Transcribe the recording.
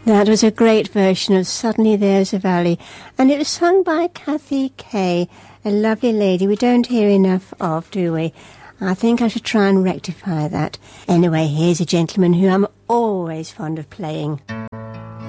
That was a great version of Suddenly There's a Valley, and it was sung by Kathy Kay, a lovely lady we don't hear enough of, do we? I think I should try and rectify that. Anyway, here's a gentleman who I'm always fond of playing.